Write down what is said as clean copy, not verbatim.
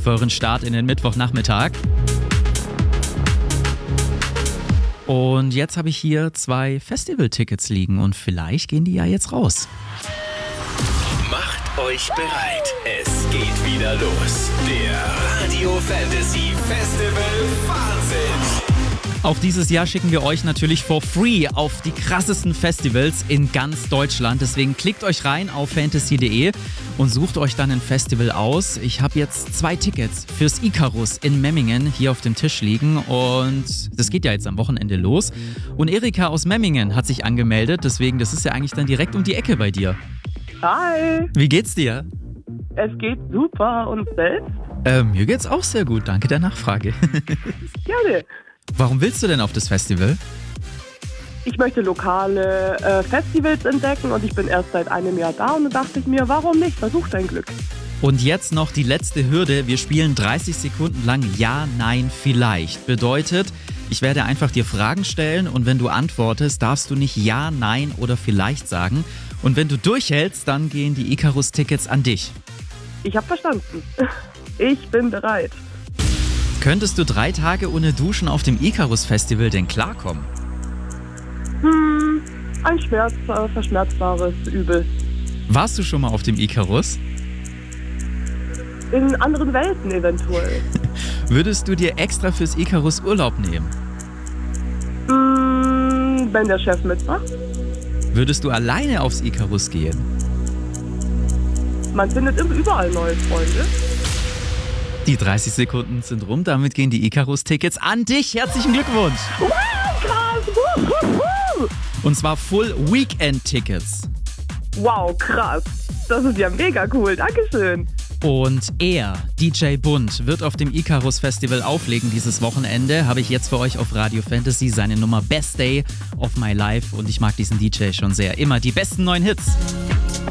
für euren Start in den Mittwochnachmittag. Und jetzt habe ich hier 2 Festival-Tickets liegen und vielleicht gehen die ja jetzt raus. Macht euch bereit, es geht wieder los. Der Radio Fantasy Festival Wahnsinn. Auch dieses Jahr schicken wir euch natürlich for free auf die krassesten Festivals in ganz Deutschland. Deswegen klickt euch rein auf fantasy.de und sucht euch dann ein Festival aus. Ich habe jetzt 2 Tickets fürs Icarus in Memmingen hier auf dem Tisch liegen und das geht ja jetzt am Wochenende los. Und Erika aus Memmingen hat sich angemeldet, deswegen das ist ja eigentlich dann direkt um die Ecke bei dir. Hi, Wie geht's dir? es geht super und selbst? Mir geht's auch sehr gut, danke der Nachfrage. Gerne. Warum willst du denn auf das Festival? Ich möchte lokale Festivals entdecken und ich bin erst seit einem Jahr da und da dachte ich mir, warum nicht? Versuch dein Glück. Und jetzt noch die letzte Hürde. Wir spielen 30 Sekunden lang Ja, Nein, Vielleicht. Bedeutet, ich werde einfach dir Fragen stellen und wenn du antwortest, darfst du nicht Ja, Nein oder Vielleicht sagen. Und wenn du durchhältst, dann gehen die Icarus-Tickets an dich. Ich habe verstanden. Ich bin bereit. Könntest du 3 Tage ohne Duschen auf dem Icarus-Festival denn klarkommen? Ein verschmerzbares Übel. Warst du schon mal auf dem Icarus? In anderen Welten eventuell. Würdest du dir extra fürs Icarus Urlaub nehmen? Wenn der Chef mitmacht. Würdest du alleine aufs Icarus gehen? Man findet überall neue Freunde. Die 30 Sekunden sind rum, damit gehen die Icarus-Tickets an dich. Herzlichen Glückwunsch! Wow, krass! Und zwar Full Weekend-Tickets. Wow, krass. Das ist ja mega cool. Dankeschön. Und er, DJ Bunt, wird auf dem Icarus Festival auflegen dieses Wochenende. Habe ich jetzt für euch auf Radio Fantasy seine Nummer Best Day of My Life. Und ich mag diesen DJ schon sehr. Immer die besten neuen Hits.